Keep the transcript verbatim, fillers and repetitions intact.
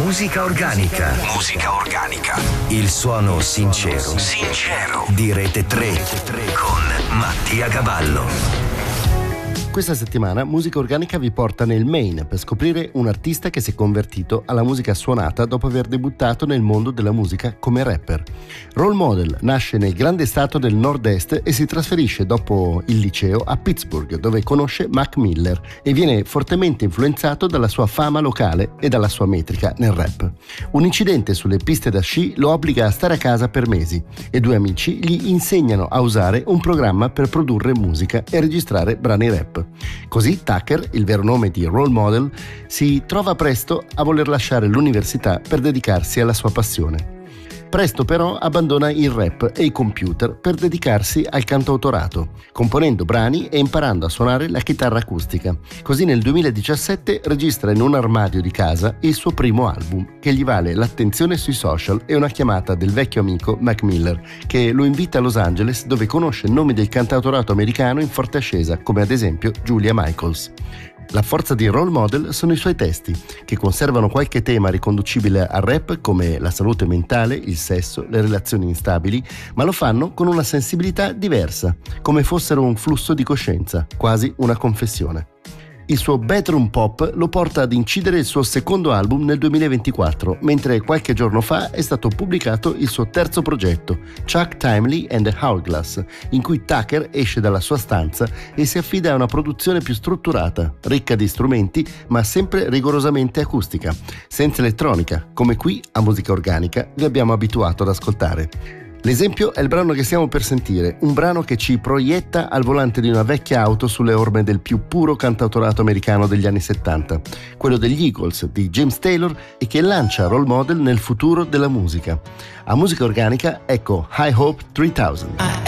Musica organica. Musica organica. Il suono sincero. Sincero. Di Rete tre con Mattia Cavallo. Questa settimana Musica Organica vi porta nel Maine per scoprire un artista che si è convertito alla musica suonata dopo aver debuttato nel mondo della musica come rapper. Role Model nasce nel grande stato del nord-est e si trasferisce dopo il liceo a Pittsburgh, dove conosce Mac Miller e viene fortemente influenzato dalla sua fama locale e dalla sua metrica nel rap. Un incidente sulle piste da sci lo obbliga a stare a casa per mesi e due amici gli insegnano a usare un programma per produrre musica e registrare brani rap. Così Tucker, il vero nome di Role Model, si trova presto a voler lasciare l'università per dedicarsi alla sua passione. Presto però abbandona il rap e i computer per dedicarsi al cantautorato, componendo brani e imparando a suonare la chitarra acustica. Così nel duemiladiciassette registra in un armadio di casa il suo primo album, che gli vale l'attenzione sui social e una chiamata del vecchio amico Mac Miller, che lo invita a Los Angeles, dove conosce nomi del cantautorato americano in forte ascesa, come ad esempio Julia Michaels. La forza di Role Model sono i suoi testi, che conservano qualche tema riconducibile al rap come la salute mentale, il sesso, le relazioni instabili, ma lo fanno con una sensibilità diversa, come fossero un flusso di coscienza, quasi una confessione. Il suo bedroom pop lo porta ad incidere il suo secondo album nel duemilaventiquattro, mentre qualche giorno fa è stato pubblicato il suo terzo progetto, Chuck Timely and the Hourglass, in cui Tucker esce dalla sua stanza e si affida a una produzione più strutturata, ricca di strumenti, ma sempre rigorosamente acustica, senza elettronica, come qui a Musica Organica vi abbiamo abituato ad ascoltare. L'esempio è il brano che stiamo per sentire, un brano che ci proietta al volante di una vecchia auto sulle orme del più puro cantautorato americano degli anni settanta, quello degli Eagles di James Taylor, e che lancia Role Model nel futuro della musica. A Musica Organica ecco High Hope tremila.